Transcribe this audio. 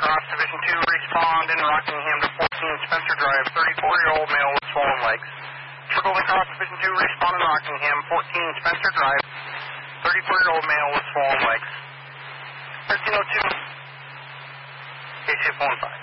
Cross Division 2, respond in Rockingham to 14 Spencer Drive, 34-year-old male with swollen legs. For Golden Cross Division 2, respond in Rockingham, 14 Spencer Drive, 34-year-old male with swollen legs. 1302, KCF 15.